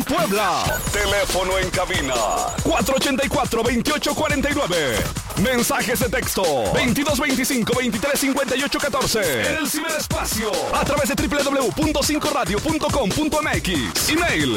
en Puebla. Teléfono en cabina 484-2849. Mensajes de texto 2225-235814. En el ciberespacio a través de www.5radio.com.mx. Email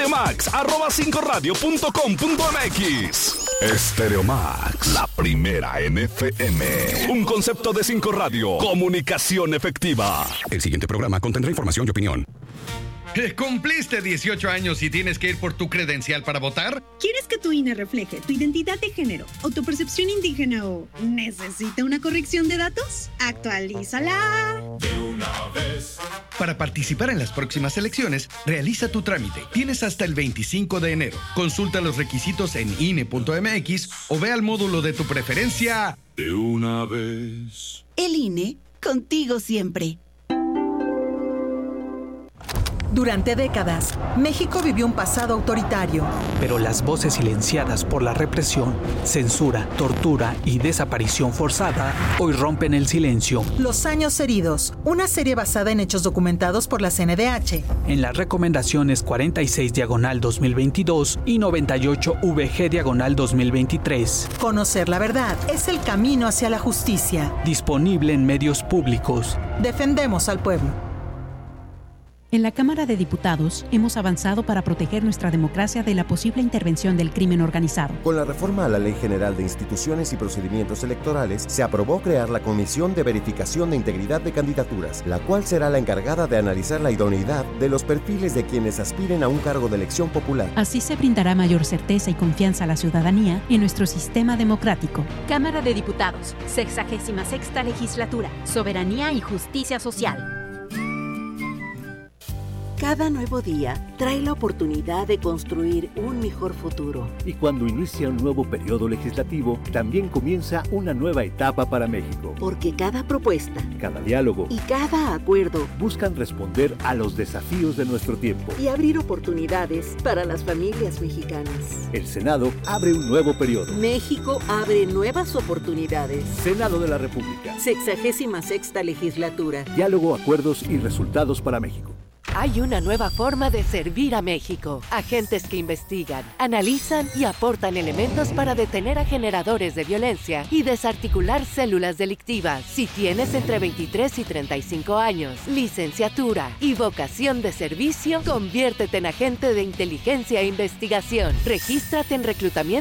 stereomax@5radio.com.mx. Stereomax, la primera en FM. Un concepto de 5 Radio. Comunicación efectiva. El siguiente programa contendrá información y opinión. ¿Cumpliste 18 años y tienes que ir por tu credencial para votar? ¿Quieres que tu INE refleje tu identidad de género o tu percepción indígena o necesita una corrección de datos? ¡Actualízala! De una vez. Para participar en las próximas elecciones, realiza tu trámite. Tienes hasta el 25 de enero. Consulta los requisitos en INE.mx o ve al módulo de tu preferencia. De una vez. El INE, contigo siempre. Durante décadas, México vivió un pasado autoritario. Pero las voces silenciadas por la represión, censura, tortura y desaparición forzada hoy rompen el silencio. Los años heridos, una serie basada en hechos documentados por la CNDH. En las recomendaciones 46/2022 y 98-VG/2023. Conocer la verdad es el camino hacia la justicia. Disponible en medios públicos. Defendemos al pueblo. En la Cámara de Diputados hemos avanzado para proteger nuestra democracia de la posible intervención del crimen organizado. Con la reforma a la Ley General de Instituciones y Procedimientos Electorales, se aprobó crear la Comisión de Verificación de Integridad de Candidaturas, la cual será la encargada de analizar la idoneidad de los perfiles de quienes aspiren a un cargo de elección popular. Así se brindará mayor certeza y confianza a la ciudadanía en nuestro sistema democrático. Cámara de Diputados, 66ª Legislatura, Soberanía y Justicia Social. Cada nuevo día trae la oportunidad de construir un mejor futuro. Y cuando inicia un nuevo periodo legislativo, también comienza una nueva etapa para México. Porque cada propuesta, cada diálogo y cada acuerdo buscan responder a los desafíos de nuestro tiempo y abrir oportunidades para las familias mexicanas. El Senado abre un nuevo periodo. México abre nuevas oportunidades. Senado de la República. 66ª Legislatura. Diálogo, acuerdos y resultados para México. Hay una nueva forma de servir a México. Agentes que investigan, analizan y aportan elementos para detener a generadores de violencia y desarticular células delictivas. Si tienes entre 23 y 35 años, licenciatura y vocación de servicio, conviértete en agente de inteligencia e investigación. Regístrate en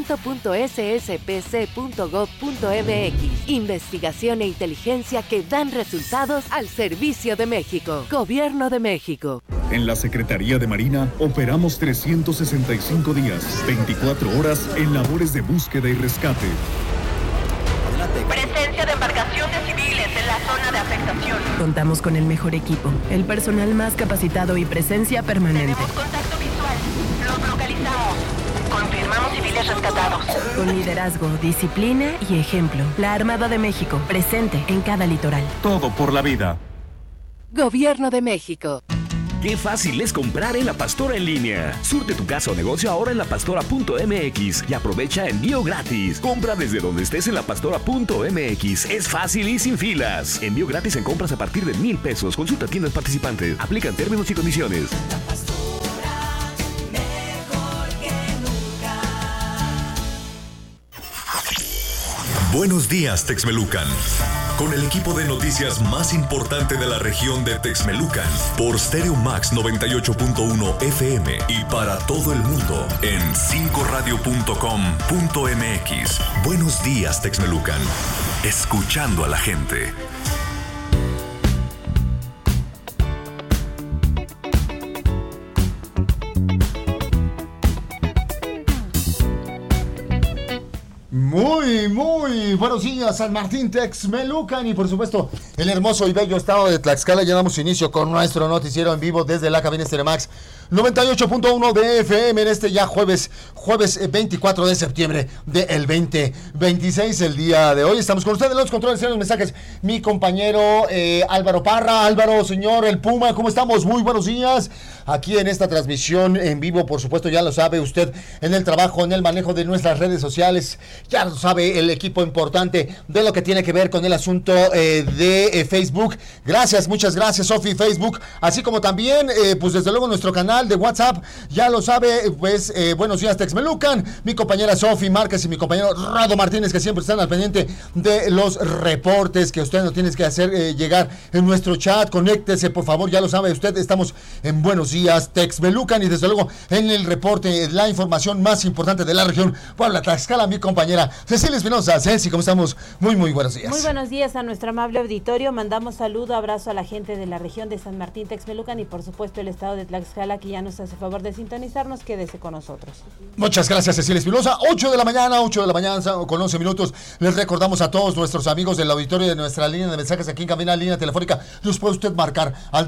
reclutamiento.sspc.gov.mx. Investigación e inteligencia que dan resultados al servicio de México. Gobierno de México. En la Secretaría de Marina operamos 365 días, 24 horas en labores de búsqueda y rescate. Presencia de embarcaciones civiles en la zona de afectación. Contamos con el mejor equipo, el personal más capacitado y presencia permanente. Tenemos contacto visual. Los localizamos. Confirmamos civiles rescatados. Con liderazgo, disciplina y ejemplo. La Armada de México, presente en cada litoral. Todo por la vida. Gobierno de México. Qué fácil es comprar en La Pastora en línea. Surte tu casa o negocio ahora en lapastora.mx y aprovecha envío gratis. Compra desde donde estés en lapastora.mx. Es fácil y sin filas. Envío gratis en compras a partir de 1,000 pesos. Consulta tiendas participantes. Aplican términos y condiciones. La Pastora, mejor que nunca. Buenos días, Texmelucan. Con el equipo de noticias más importante de la región de Texmelucan, por Stereo Max 98.1 FM y para todo el mundo en 5radio.com.mx. Buenos días, Texmelucan. Escuchando a la gente. Muy buenos días, San Martín, Texmelucan y por supuesto el hermoso y bello estado de Tlaxcala. Ya damos inicio con nuestro noticiero en vivo desde la cabina Stereo Max 98.1 de FM en este ya jueves 24 de septiembre del 2026. El día de hoy estamos con ustedes en los controles de los mensajes. Mi compañero Álvaro Parra. Álvaro, señor El Puma, ¿cómo estamos? Muy buenos días. Aquí en esta transmisión en vivo, por supuesto, ya lo sabe usted, en el trabajo, en el manejo de nuestras redes sociales. Ya lo sabe el equipo importante de lo que tiene que ver con el asunto de Facebook. Gracias, muchas gracias, Sofi, Facebook. Así como también, pues desde luego nuestro canal canal de WhatsApp. Ya lo sabe, pues, buenos días, Texmelucan. Mi compañera Sofi Márquez y mi compañero Rado Martínez, que siempre están al pendiente de los reportes que usted nos tiene que hacer llegar en nuestro chat. Conéctese, por favor, ya lo sabe usted. Estamos en Buenos días, Texmelucan, y desde luego en el reporte, la información más importante de la región, Puebla, Tlaxcala, mi compañera Cecilia Espinosa. Ceci, ¿cómo estamos? Muy buenos días. Muy buenos días a nuestro amable auditorio. Mandamos saludo, abrazo a la gente de la región de San Martín, Texmelucan y por supuesto el estado de Tlaxcala, que ya nos hace favor de sintonizarnos. Quédese con nosotros. Muchas gracias, Cecilia Espinosa. 8 de la mañana con 11 minutos. Les recordamos a todos nuestros amigos del auditorio de nuestra línea de mensajes aquí en cabina, línea telefónica. Los puede usted marcar al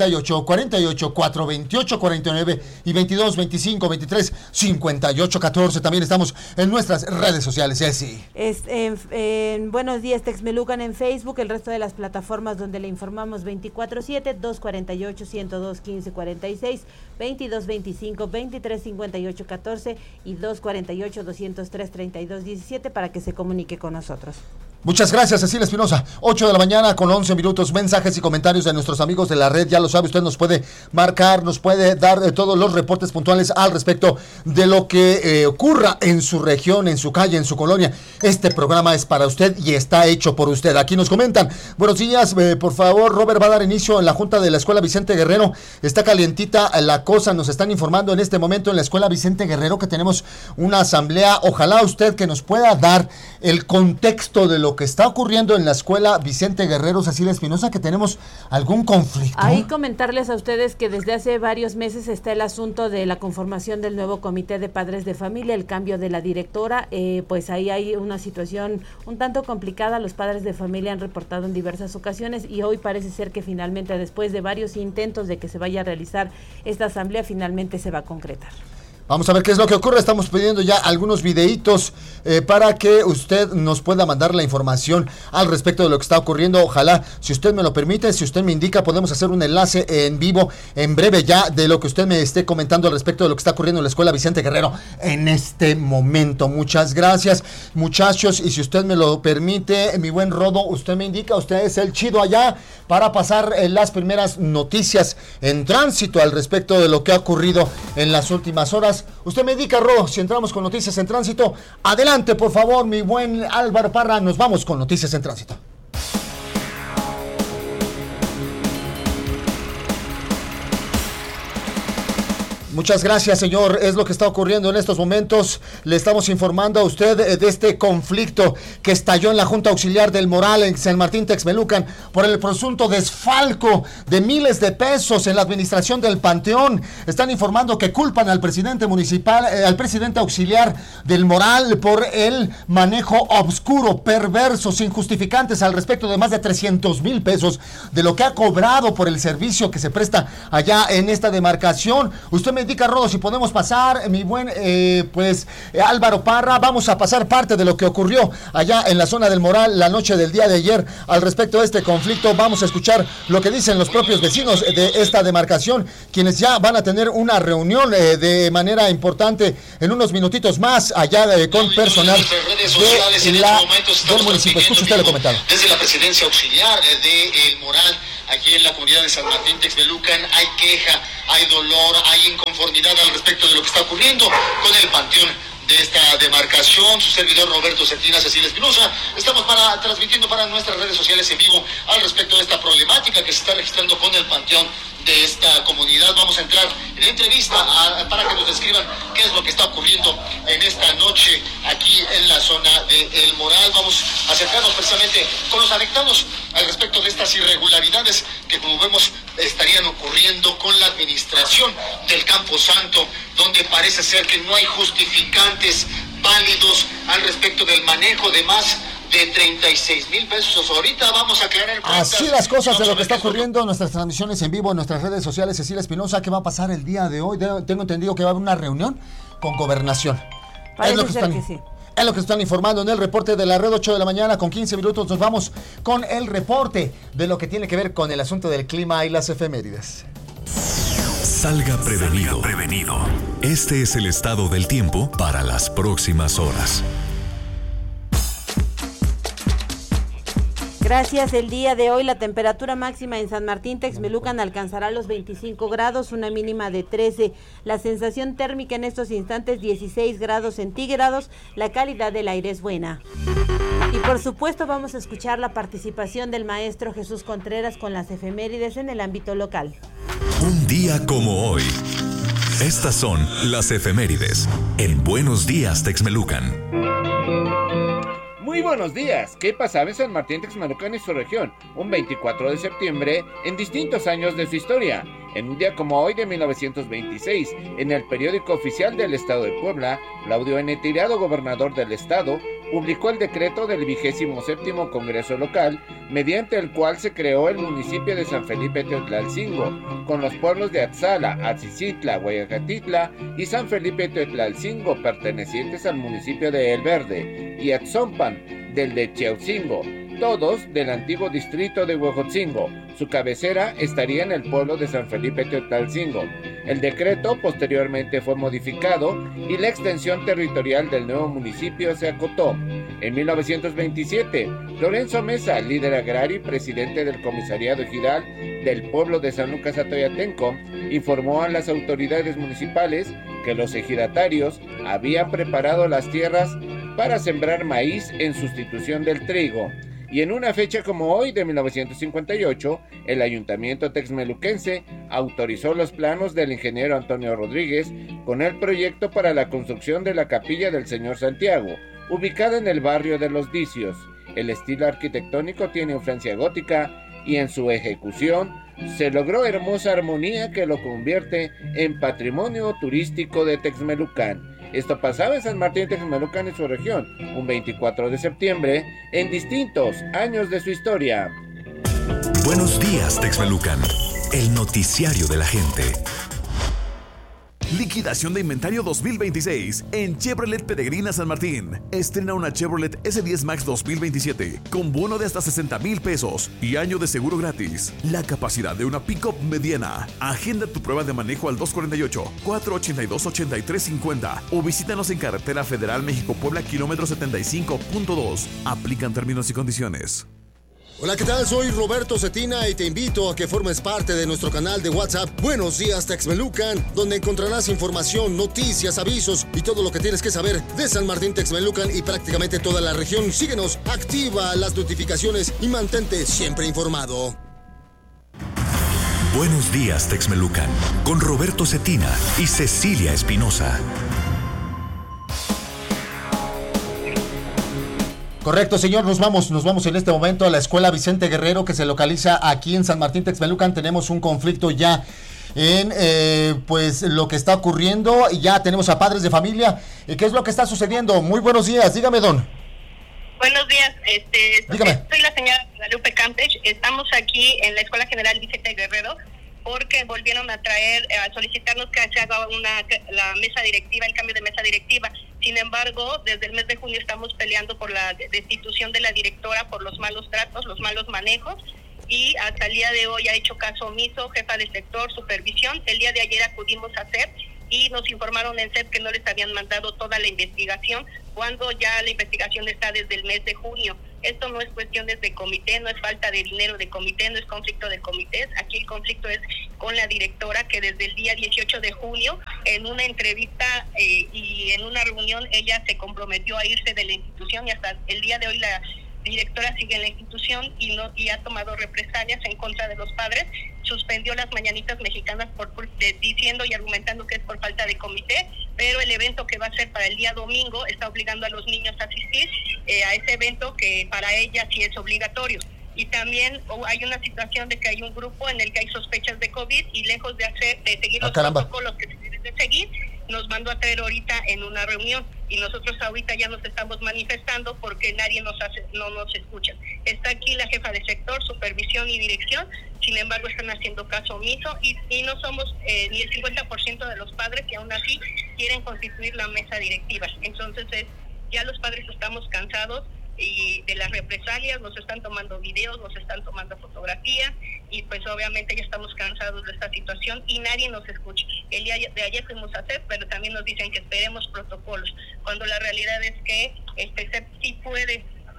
248-428-49 y 22-25-23-58-14. También estamos en nuestras redes sociales, Ceci. En Buenos días, Texmelucan en Facebook, el resto de las plataformas donde le informamos 24/7, 248-102-1546, 22-25-23-58-14 y 248-203-32-17 para que se comunique con nosotros. Muchas gracias, Cecilia Espinosa. 8 de la mañana con 11 minutos. Mensajes y comentarios de nuestros amigos de la red. Ya lo sabe, usted nos puede marcar, nos puede dar todos los reportes puntuales al respecto de lo que ocurra en su región, en su calle, en su colonia. Este programa es para usted y está hecho por usted. Aquí nos comentan. Buenos días, por favor, Robert va a dar inicio en la Junta de la Escuela Vicente Guerrero. Está calientita la cosa, nos están informando en este momento en la Escuela Vicente Guerrero que tenemos una asamblea. Ojalá usted que nos pueda dar el contexto de lo que está ocurriendo en la Escuela Vicente Guerrero, Cecilia Espinosa, que tenemos algún conflicto. Ahí comentarles a ustedes que desde hace varios meses está el asunto de la conformación del nuevo comité de padres de familia, el cambio de la directora, pues ahí hay una situación un tanto complicada. Los padres de familia han reportado en diversas ocasiones y hoy parece ser que finalmente, después de varios intentos de que se vaya a realizar esta asamblea, finalmente se va a concretar. Vamos a ver qué es lo que ocurre. Estamos pidiendo ya algunos videitos para que usted nos pueda mandar la información al respecto de lo que está ocurriendo. Ojalá, si usted me lo permite, si usted me indica, podemos hacer un enlace en vivo en breve ya de lo que usted me esté comentando al respecto de lo que está ocurriendo en la Escuela Vicente Guerrero en este momento. Muchas gracias, muchachos, y si usted me lo permite, mi buen Rodo, usted me indica, usted es el chido allá para pasar las primeras noticias en tránsito al respecto de lo que ha ocurrido en las últimas horas. Usted me indica, Ro, si entramos con noticias en tránsito. Adelante, por favor, mi buen Álvaro Parra, nos vamos con noticias en tránsito. Muchas gracias, señor. Es lo que está ocurriendo en estos momentos. Le estamos informando a usted de este conflicto que estalló en la Junta Auxiliar del Moral en San Martín, Texmelucan, por el presunto desfalco de miles de pesos en la administración del Panteón. Están informando que culpan al presidente municipal, al presidente auxiliar del Moral, por el manejo obscuro, perverso, sin justificantes al respecto de más de 300,000 pesos de lo que ha cobrado por el servicio que se presta allá en esta demarcación. Usted me indica, Rodo, si podemos pasar, mi buen Álvaro Parra. Vamos a pasar parte de lo que ocurrió allá en la zona del Moral la noche del día de ayer al respecto de este conflicto. Vamos a escuchar lo que dicen los propios vecinos de esta demarcación, quienes ya van a tener una reunión de manera importante en unos minutitos más allá con personal del municipio. Escuche usted el comentario. Desde la presidencia auxiliar del Moral, aquí en la comunidad de San Martín, Texmelucan, hay queja, hay dolor, hay inconformidad al respecto de lo que está ocurriendo con el panteón de esta demarcación. Su servidor Roberto Cetina, Cecilia Espinosa, estamos transmitiendo para nuestras redes sociales en vivo al respecto de esta problemática que se está registrando con el panteón de esta comunidad. Vamos a entrar en entrevista para que nos describan qué es lo que está ocurriendo en esta noche aquí en la zona de El Moral. Vamos a acercarnos precisamente con los afectados al respecto de estas irregularidades que, como vemos, estarían ocurriendo con la administración del Campo Santo, donde parece ser que no hay justificantes válidos al respecto del manejo de más de 36,000 pesos. Ahorita vamos a aclarar cuentas. Así las cosas de lo que está ocurriendo en nuestras transmisiones en vivo, en nuestras redes sociales. Cecilia Espinosa, ¿qué va a pasar el día de hoy? Tengo entendido que va a haber una reunión con Gobernación. Parece ser que sí. Es lo que están informando en el reporte de la red. 8 de la mañana con 15 minutos. Nos vamos con el reporte de lo que tiene que ver con el asunto del clima y las efemérides. Salga prevenido. Este es el estado del tiempo para las próximas horas. Gracias. El día de hoy la temperatura máxima en San Martín Texmelucan alcanzará los 25 grados, una mínima de 13. La sensación térmica en estos instantes 16 grados centígrados. La calidad del aire es buena. Y por supuesto vamos a escuchar la participación del maestro Jesús Contreras con las efemérides en el ámbito local. Un día como hoy. Estas son las efemérides en Buenos Días Texmelucan. Muy buenos días. ¿Qué pasaba en San Martín Texmelucan y su región? Un 24 de septiembre en distintos años de su historia. En un día como hoy de 1926, en el periódico oficial del Estado de Puebla, Claudio N. Tirado, gobernador del estado, publicó el decreto del 27º Congreso Local, mediante el cual se creó el municipio de San Felipe Teotlalcingo, con los pueblos de Atzala, Atzicitla, Guayacatitla y San Felipe Teotlalcingo, pertenecientes al municipio de El Verde, y Atzompan, del de Chiaucingo, todos del antiguo distrito de Huejotzingo. Su cabecera estaría en el pueblo de San Felipe Teotlalcingo. El decreto posteriormente fue modificado y la extensión territorial del nuevo municipio se acotó. En 1927, Lorenzo Mesa, líder agrario y presidente del comisariado ejidal del pueblo de San Lucas Atoyatenco, informó a las autoridades municipales que los ejidatarios habían preparado las tierras para sembrar maíz en sustitución del trigo. Y en una fecha como hoy de 1958, el Ayuntamiento texmeluquense autorizó los planos del ingeniero Antonio Rodríguez con el proyecto para la construcción de la Capilla del Señor Santiago, ubicada en el barrio de Los Dicios. El estilo arquitectónico tiene influencia gótica y en su ejecución se logró hermosa armonía que lo convierte en patrimonio turístico de Texmelucan. Esto pasaba en San Martín Texmelucan y su región, un 24 de septiembre, en distintos años de su historia. Buenos días, Texmelucan, el noticiario de la gente. Liquidación de inventario 2026 en Chevrolet Peregrina San Martín. Estrena una Chevrolet S10 Max 2027 con bono de hasta 60,000 pesos y año de seguro gratis. La capacidad de una pick-up mediana. Agenda tu prueba de manejo al 248-482-8350 o visítanos en Carretera Federal México-Puebla, kilómetro 75.2. Aplican términos y condiciones. Hola, ¿qué tal? Soy Roberto Cetina y te invito a que formes parte de nuestro canal de WhatsApp Buenos Días Texmelucan, donde encontrarás información, noticias, avisos y todo lo que tienes que saber de San Martín Texmelucan y prácticamente toda la región. Síguenos, activa las notificaciones y mantente siempre informado. Buenos días, Texmelucan, con Roberto Cetina y Cecilia Espinosa. Correcto, señor, nos vamos en este momento a la Escuela Vicente Guerrero, que se localiza aquí en San Martín Texmelucan. Tenemos un conflicto ya en pues lo que está ocurriendo, y ya tenemos a padres de familia. ¿Qué es lo que está sucediendo? Muy buenos días, dígame, don. Buenos días, dígame. Soy la señora Guadalupe Campech. Estamos aquí en la Escuela General Vicente Guerrero porque volvieron a solicitarnos que se haga la mesa directiva, el cambio de mesa directiva. Sin embargo, desde el mes de junio estamos peleando por la destitución de la directora por los malos tratos, los malos manejos, y hasta el día de hoy ha hecho caso omiso, jefa de sector, supervisión. El día de ayer acudimos a CEP y nos informaron en CEP que no les habían mandado toda la investigación, cuando ya la investigación está desde el mes de junio. Esto no es cuestiones de comité, no es falta de dinero de comité, no es conflicto de comités. Aquí el conflicto es con la directora, que desde el día 18 de junio, en una entrevista y en una reunión, ella se comprometió a irse de la institución, y hasta el día de hoy la directora sigue en la institución y ha tomado represalias en contra de los padres. Suspendió las mañanitas mexicanas diciendo y argumentando que es por falta de comité, pero el evento que va a ser para el día domingo está obligando a los niños a asistir a ese evento, que para ella sí es obligatorio. Y también hay una situación de que hay un grupo en el que hay sospechas de COVID, y lejos de seguir los protocolos que se deben de seguir, nos mandó a traer ahorita en una reunión, y nosotros ahorita ya nos estamos manifestando porque nadie no nos escucha. Está aquí la jefa de sector, supervisión y dirección, sin embargo están haciendo caso omiso, y no somos ni el 50% de los padres que aún así quieren constituir la mesa directiva. Entonces ya los padres estamos cansados y de las represalias, nos están tomando videos, nos están tomando fotografías, y pues obviamente ya estamos cansados de esta situación y nadie nos escucha. El día de ayer fuimos a CEP, pero también nos dicen que esperemos protocolos, cuando la realidad es que CEP sí puede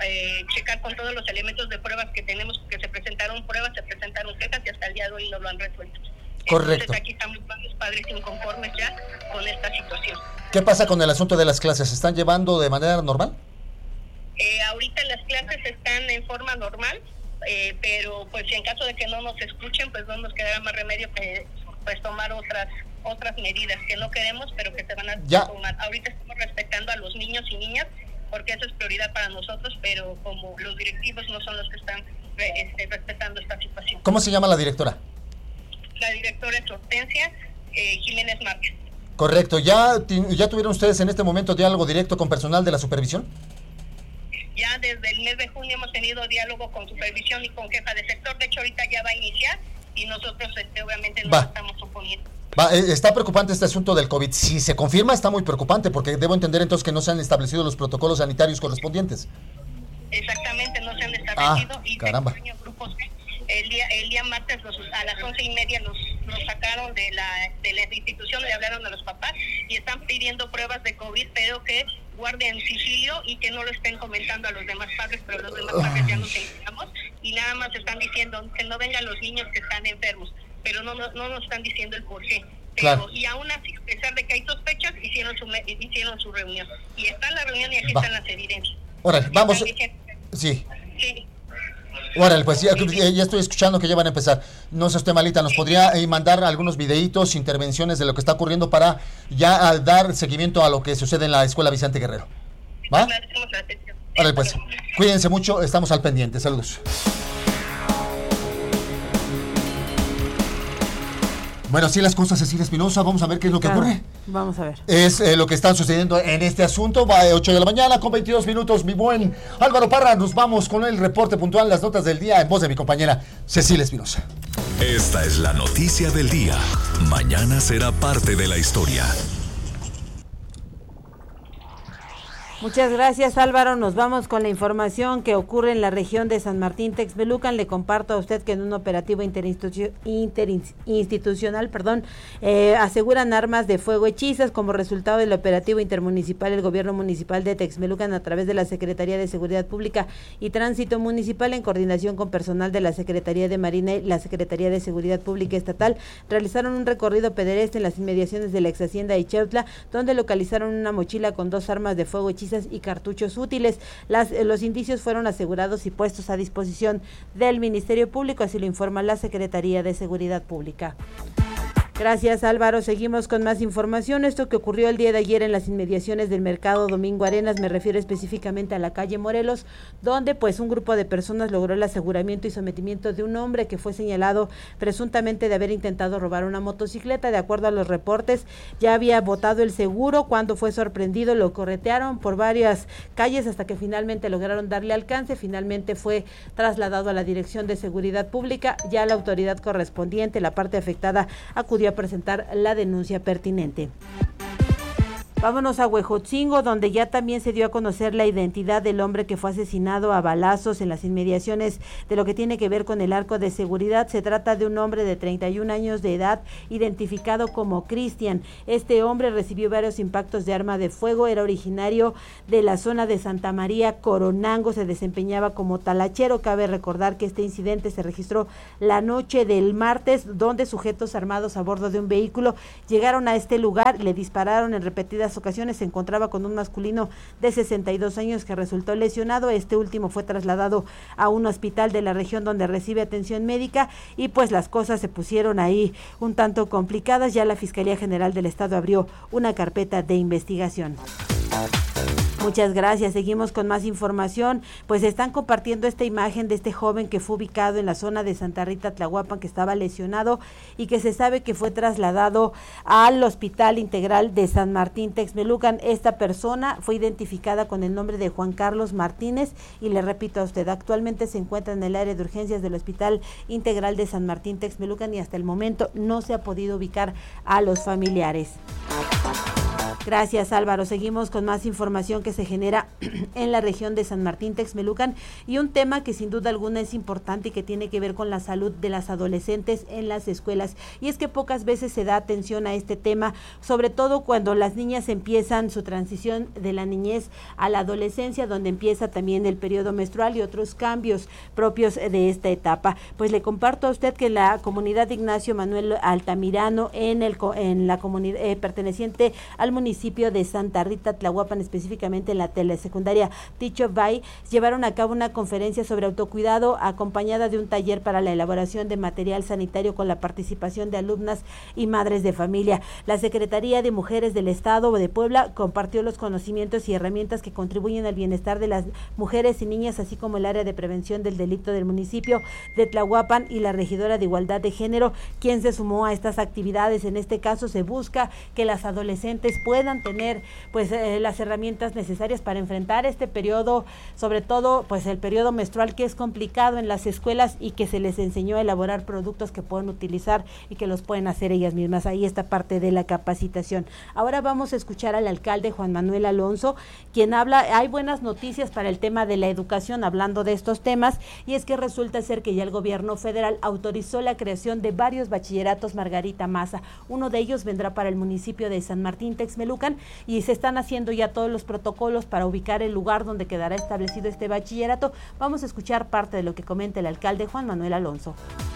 checar con todos los elementos de pruebas que tenemos, que se presentaron pruebas, se presentaron quejas y hasta el día de hoy no lo han resuelto. Correcto. Entonces aquí estamos varios padres inconformes ya con esta situación. ¿Qué pasa con el asunto de las clases? ¿Se están llevando de manera normal? Ahorita las clases están en forma normal, pero pues en caso de que no nos escuchen, pues no nos quedará más remedio que pues tomar otras medidas que no queremos, pero que se van a tomar. Ahorita estamos respetando a los niños y niñas, porque eso es prioridad para nosotros, pero como los directivos no son los que están respetando esta situación. ¿Cómo se llama la directora? La directora es Hortensia Jiménez Márquez. Correcto. ¿Ya tuvieron ustedes en este momento diálogo directo con personal de la supervisión? Ya desde el mes de junio hemos tenido diálogo con supervisión y con jefa de sector. De hecho, ahorita ya va a iniciar y nosotros obviamente no estamos oponiendo. Está preocupante este asunto del COVID. Si se confirma, está muy preocupante, porque debo entender entonces que no se han establecido los protocolos sanitarios correspondientes. Exactamente, no se han establecido. Y caramba. Grupos, el día martes a las 11:30 nos sacaron de la institución, le hablaron a los papás y están pidiendo pruebas de COVID, pero que guarden sigilio y que no lo estén comentando a los demás padres, pero los demás padres ya nos enteramos y nada más están diciendo que no vengan los niños que están enfermos, pero no nos están diciendo el por qué. Pero, y aún así, a pesar de que hay sospechas, hicieron su reunión. Y está en la reunión y aquí están las evidencias. Órale, vamos. Sí. Órale, pues ya estoy escuchando que ya van a empezar. No sé usted, malita, ¿nos podría mandar algunos videitos, intervenciones de lo que está ocurriendo para ya dar seguimiento a lo que sucede en la Escuela Vicente Guerrero? ¿Va? Órale, pues, cuídense mucho, estamos al pendiente. Saludos. Bueno, así las cosas, Cecilia Espinosa. Vamos a ver qué es lo que ocurre. Vamos a ver. Es lo que está sucediendo en este asunto. Va a 8 de la mañana con 22 minutos. Mi buen Álvaro Parra, nos vamos con el reporte puntual, las notas del día en voz de mi compañera Cecilia Espinosa. Esta es la noticia del día. Mañana será parte de la historia. Muchas gracias, Álvaro. Nos vamos con la información que ocurre en la región de San Martín Texmelucan. Le comparto a usted que en un operativo interinstitucional, aseguran armas de fuego hechizas. Como resultado del operativo intermunicipal, el gobierno municipal de Texmelucan, a través de la Secretaría de Seguridad Pública y Tránsito Municipal, en coordinación con personal de la Secretaría de Marina y la Secretaría de Seguridad Pública Estatal, realizaron un recorrido pedestre en las inmediaciones de la ex hacienda de Ixautla, donde localizaron una mochila con 2 armas de fuego hechizas y cartuchos útiles. Los indicios fueron asegurados y puestos a disposición del Ministerio Público, así lo informa la Secretaría de Seguridad Pública. Gracias, Álvaro. Seguimos con más información. Esto que ocurrió el día de ayer en las inmediaciones del Mercado Domingo Arenas, me refiero específicamente a la calle Morelos, donde pues un grupo de personas logró el aseguramiento y sometimiento de un hombre que fue señalado presuntamente de haber intentado robar una motocicleta. De acuerdo a los reportes, ya había botado el seguro cuando fue sorprendido. Lo corretearon por varias calles hasta que finalmente lograron darle alcance. Finalmente fue trasladado a la Dirección de Seguridad Pública. Ya la autoridad correspondiente, la parte afectada, acudió a presentar la denuncia pertinente. Vámonos a Huejotzingo, donde ya también se dio a conocer la identidad del hombre que fue asesinado a balazos en las inmediaciones de lo que tiene que ver con el arco de seguridad. Se trata de un hombre de 31 años de edad, identificado como Cristian. Este hombre recibió varios impactos de arma de fuego, era originario de la zona de Santa María Coronango, se desempeñaba como talachero. Cabe recordar que este incidente se registró la noche del martes, donde sujetos armados a bordo de un vehículo llegaron a este lugar, le dispararon en repetidas ocasiones. Se encontraba con un masculino de 62 años que resultó lesionado. Este último fue trasladado a un hospital de la región donde recibe atención médica y pues las cosas se pusieron ahí un tanto complicadas. Ya la Fiscalía General del Estado abrió una carpeta de investigación. Muchas gracias. Seguimos con más información. Pues están compartiendo esta imagen de este joven que fue ubicado en la zona de Santa Rita, Tlahuapan, que estaba lesionado y que se sabe que fue trasladado al Hospital Integral de San Martín Texmelucan. Esta persona fue identificada con el nombre de Juan Carlos Martínez y le repito a usted, actualmente se encuentra en el área de urgencias del Hospital Integral de San Martín Texmelucan y hasta el momento no se ha podido ubicar a los familiares. Gracias, Álvaro. Seguimos con más información que se genera en la región de San Martín Texmelucan y un tema que sin duda alguna es importante y que tiene que ver con la salud de las adolescentes en las escuelas. Y es que pocas veces se da atención a este tema, sobre todo cuando las niñas empiezan su transición de la niñez a la adolescencia, donde empieza también el periodo menstrual y otros cambios propios de esta etapa. Pues le comparto a usted que la comunidad de Ignacio Manuel Altamirano en la comunidad perteneciente al municipio de Santa Rita, Tlahuapan, específicamente en la telesecundaria Ticho Bay, llevaron a cabo una conferencia sobre autocuidado acompañada de un taller para la elaboración de material sanitario con la participación de alumnas y madres de familia. La Secretaría de Mujeres del Estado de Puebla compartió los conocimientos y herramientas que contribuyen al bienestar de las mujeres y niñas, así como el área de prevención del delito del municipio de Tlahuapan y la regidora de Igualdad de Género, quien se sumó a estas actividades. En este caso se busca que las adolescentes puedan tener pues las herramientas necesarias para enfrentar este periodo, sobre todo pues el periodo menstrual, que es complicado en las escuelas y que se les enseñó a elaborar productos que pueden utilizar y que los pueden hacer ellas mismas. Ahí está parte de la capacitación. Ahora vamos a escuchar al alcalde Juan Manuel Alonso, quien habla. Hay buenas noticias para el tema de la educación hablando de estos temas, y es que resulta ser que ya el gobierno federal autorizó la creación de varios bachilleratos Margarita Maza. Uno de ellos vendrá para el municipio de San Martín Texmelucan y se están haciendo ya todos los protocolos para ubicar el lugar donde quedará establecido este bachillerato. Vamos a escuchar parte de lo que comenta el alcalde Juan Manuel Alonso.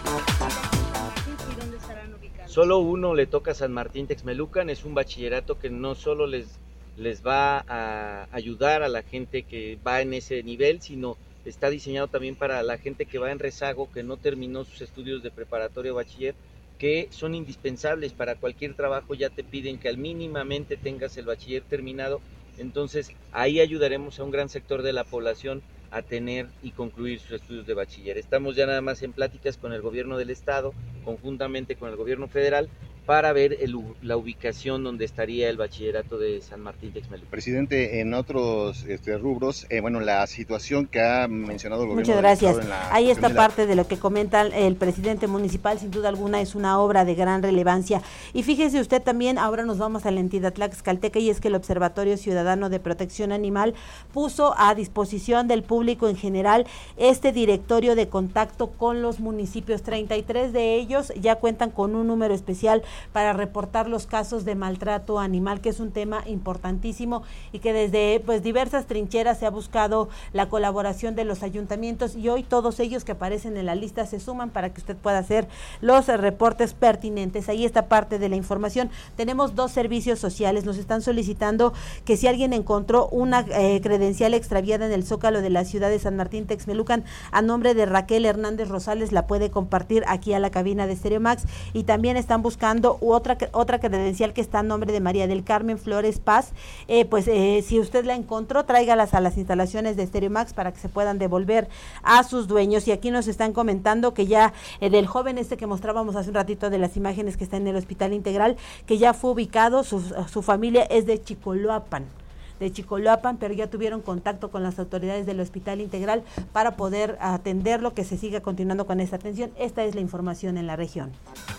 Solo uno le toca a San Martín Texmelucan, es un bachillerato que no solo les va a ayudar a la gente que va en ese nivel, sino está diseñado también para la gente que va en rezago, que no terminó sus estudios de preparatoria o bachiller, que son indispensables para cualquier trabajo. Ya te piden que al mínimamente tengas el bachiller terminado. Entonces ahí ayudaremos a un gran sector de la población a tener y concluir sus estudios de bachiller. Estamos ya nada más en pláticas con el gobierno del estado, conjuntamente con el gobierno federal, para ver la ubicación donde estaría el bachillerato de San Martín Texmelucan. Presidente, en otros rubros, la situación que ha mencionado el gobierno. Muchas gracias. Ahí está parte de lo que comenta el presidente municipal. Sin duda alguna es una obra de gran relevancia. Y fíjese usted también, ahora nos vamos a la entidad tlaxcalteca, y es que el Observatorio Ciudadano de Protección Animal puso a disposición del público en general este directorio de contacto con los municipios. 33 de ellos ya cuentan con un número especial para reportar los casos de maltrato animal, que es un tema importantísimo y que desde pues diversas trincheras se ha buscado la colaboración de los ayuntamientos, y hoy todos ellos que aparecen en la lista se suman para que usted pueda hacer los reportes pertinentes. Ahí está parte de la información. Tenemos 2 servicios sociales. Nos están solicitando que si alguien encontró una credencial extraviada en el Zócalo de la ciudad de San Martín Texmelucan a nombre de Raquel Hernández Rosales, la puede compartir aquí a la cabina de Stereo Max. Y también están buscando otra credencial que está a nombre de María del Carmen Flores Paz. Si usted la encontró, tráigalas a las instalaciones de Stereo Max para que se puedan devolver a sus dueños. Y aquí nos están comentando que ya del joven que mostrábamos hace un ratito, de las imágenes que está en el Hospital Integral, que ya fue ubicado. Su familia es de Chicoloapan, pero ya tuvieron contacto con las autoridades del Hospital Integral para poder atenderlo, que se siga continuando con esta atención. Esta es la información en la región.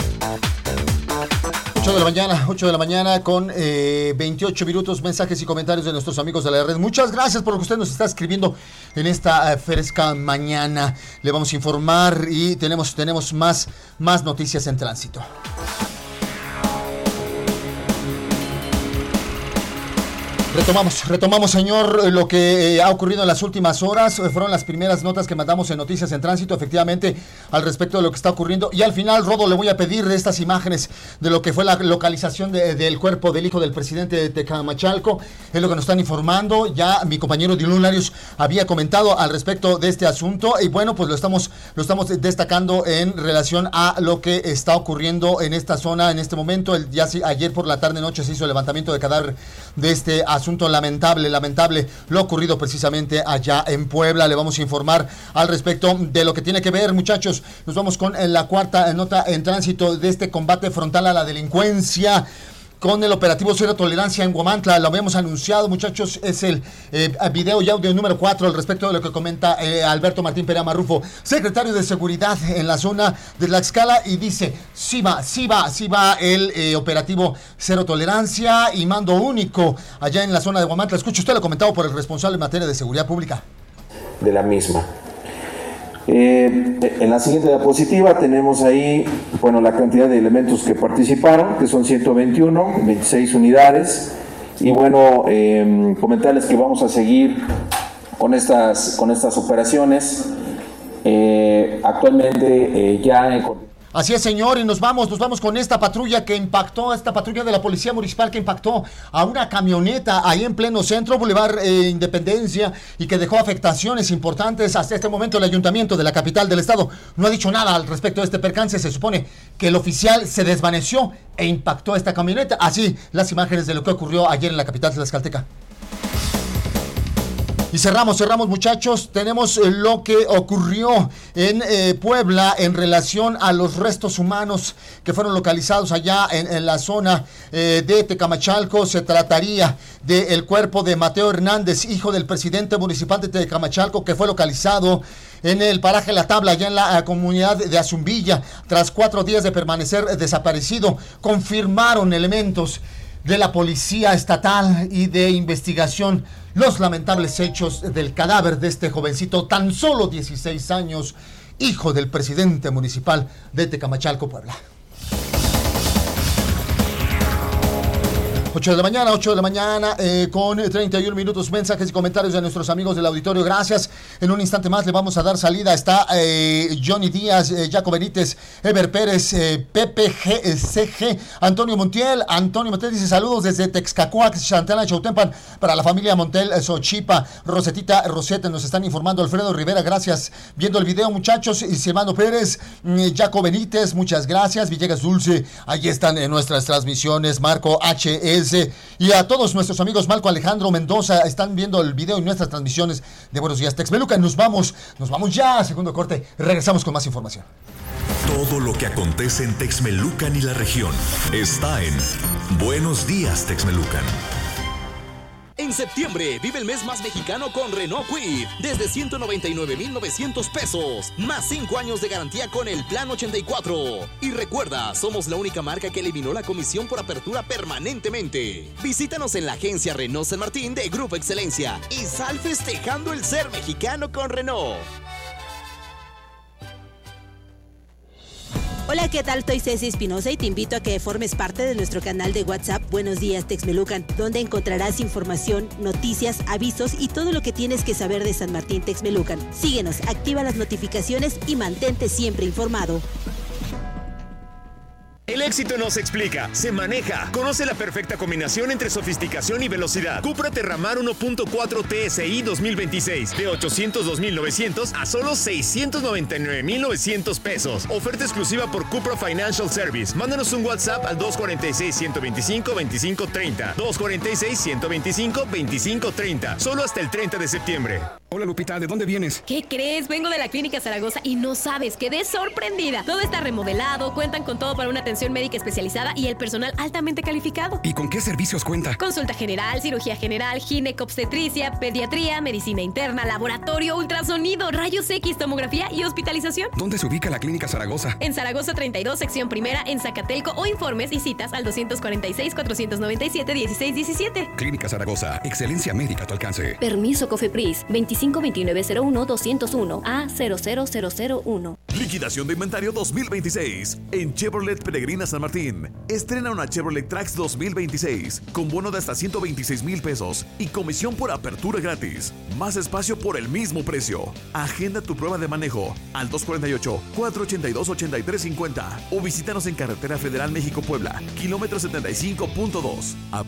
8 de la mañana con 28 minutos, mensajes y comentarios de nuestros amigos de la red. Muchas gracias por lo que usted nos está escribiendo en esta fresca mañana. Le vamos a informar y tenemos más noticias en tránsito. Retomamos, señor, lo que ha ocurrido en las últimas horas. Fueron las primeras notas que mandamos en Noticias en Tránsito, efectivamente, al respecto de lo que está ocurriendo. Y al final, Rodo, le voy a pedir de estas imágenes de lo que fue la localización del cuerpo del hijo del presidente de Tecamachalco. Es lo que nos están informando. Ya mi compañero Dilun Larios había comentado al respecto de este asunto. Y bueno, pues lo estamos destacando en relación a lo que está ocurriendo en esta zona en este momento. Ayer por la tarde-noche se hizo el levantamiento de cadáver de este asunto lamentable, lo ocurrido precisamente allá en Puebla. Le vamos a informar al respecto de lo que tiene que ver, muchachos. Nos vamos con la cuarta nota en tránsito de este combate frontal a la delincuencia. con el operativo Cero Tolerancia en Huamantla. Lo habíamos anunciado, muchachos, es el video y audio número 4 al respecto de lo que comenta Alberto Martín Perea Marrufo, secretario de Seguridad en la zona de Tlaxcala, y dice, sí va el operativo Cero Tolerancia y mando único allá en la zona de Huamantla. Escuche usted lo comentado por el responsable en materia de seguridad pública. De la misma. En la siguiente diapositiva tenemos ahí, bueno, la cantidad de elementos que participaron, que son 121, 26 unidades, y bueno, comentarles que vamos a seguir con estas operaciones. Actualmente Así es, señor, y nos vamos con esta patrulla que impactó, esta patrulla de la Policía Municipal que impactó a una camioneta ahí en pleno centro, Boulevard Independencia, y que dejó afectaciones importantes. Hasta este momento el ayuntamiento de la capital del estado no ha dicho nada al respecto de este percance. Se supone que el oficial se desvaneció e impactó esta camioneta. Así las imágenes de lo que ocurrió ayer en la capital de Tlaxcalteca. Y cerramos, muchachos. Tenemos lo que ocurrió en Puebla en relación a los restos humanos que fueron localizados allá en la zona de Tecamachalco. Se trataría del cuerpo de Mateo Hernández, hijo del presidente municipal de Tecamachalco, que fue localizado en el paraje La Tabla, allá en la comunidad de Azumbilla. Tras 4 días de permanecer desaparecido, confirmaron elementos de la Policía Estatal y de Investigación los lamentables hechos del cadáver de este jovencito, tan solo 16 años, hijo del presidente municipal de Tecamachalco, Puebla. 8 de la mañana, con 31 minutos, mensajes y comentarios de nuestros amigos del auditorio. Gracias. En un instante más le vamos a dar salida. Está Johnny Díaz, Jaco Benítez, Ever Pérez, Pepe CG, Antonio Montiel. Antonio Montiel dice saludos desde Texcacuac, Santana, Chautempan, para la familia Montel, Xochipa, Rosetita, Rosete, nos están informando. Alfredo Rivera, gracias. Viendo el video, muchachos. Y Silvano Pérez, Jaco Benítez, muchas gracias. Villegas Dulce, ahí están en nuestras transmisiones. Marco HS. Y a todos nuestros amigos, Marco Alejandro Mendoza, están viendo el video y nuestras transmisiones de Buenos Días Texmelucan. Nos vamos ya, segundo corte, regresamos con más información. Todo lo que acontece en Texmelucan y la región está en Buenos Días Texmelucan. En septiembre, vive el mes más mexicano con Renault Kwid, desde 199,900 pesos, más 5 años de garantía con el Plan 84. Y recuerda, somos la única marca que eliminó la comisión por apertura permanentemente. Visítanos en la agencia Renault San Martín de Grupo Excelencia y sal festejando el ser mexicano con Renault. Hola, ¿qué tal? Soy Ceci Espinosa y te invito a que formes parte de nuestro canal de WhatsApp Buenos Días Texmelucan, donde encontrarás información, noticias, avisos y todo lo que tienes que saber de San Martín Texmelucan. Síguenos, activa las notificaciones y mantente siempre informado. El éxito no se explica, se maneja. Conoce la perfecta combinación entre sofisticación y velocidad. Cupra Terramar 1.4 TSI 2026 de 802,900 a solo 699,900 pesos. Oferta exclusiva por Cupra Financial Service. Mándanos un WhatsApp al 246-125-2530. 246-125-2530. Solo hasta el 30 de septiembre. Hola Lupita, ¿de dónde vienes? ¿Qué crees? Vengo de la Clínica Zaragoza y no sabes, quedé sorprendida. Todo está remodelado, cuentan con todo para una atención médica especializada y el personal altamente calificado. ¿Y con qué servicios cuenta? Consulta general, cirugía general, ginecobstetricia, pediatría, medicina interna, laboratorio, ultrasonido, rayos X, tomografía y hospitalización. ¿Dónde se ubica la Clínica Zaragoza? En Zaragoza 32, sección primera, en Zacatelco, o informes y citas al 246-497-1617. Clínica Zaragoza, excelencia médica a tu alcance. Permiso COFEPRIS 252901-201 a 00001. Liquidación de inventario 2026 en Chevrolet Peregrina San Martín. Estrena una Chevrolet Trax 2026 con bono de hasta 126,000 pesos y comisión por apertura gratis. Más espacio por el mismo precio. Agenda tu prueba de manejo al 248-482-8350 o visítanos en Carretera Federal México-Puebla, kilómetro 75.2.